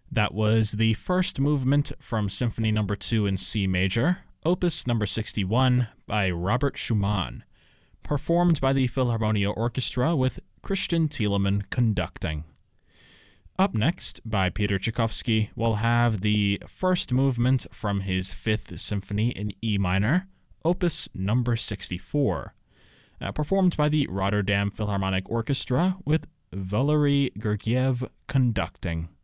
That was the first movement from Symphony No. 2 in C major, Opus No. 61 by Robert Schumann, performed by the Philharmonia Orchestra with Christian Thielemann conducting. Up next, by Peter Tchaikovsky, we'll have the first movement from his Fifth Symphony in E minor, Opus No. 64, performed by the Rotterdam Philharmonic Orchestra with Valery Gergiev conducting.